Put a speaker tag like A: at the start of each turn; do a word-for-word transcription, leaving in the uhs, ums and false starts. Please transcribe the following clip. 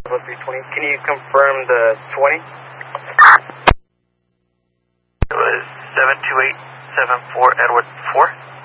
A: three twenty. Can you confirm the twenty?
B: It was seven two eight seven four Edward four.